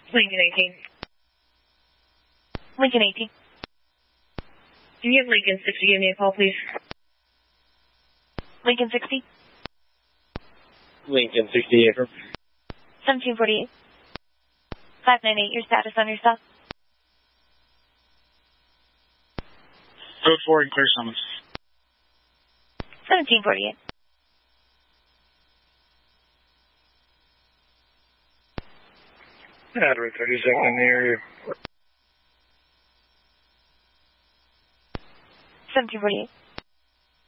Lincoln 18. Lincoln 18. Can you have Lincoln 60 give me a call, please? Lincoln 60. Lincoln 60 Acre. 1748. 598, your status on your stop. Code 4 and clear summons. 1748. Battery 32nd in the area. 1748.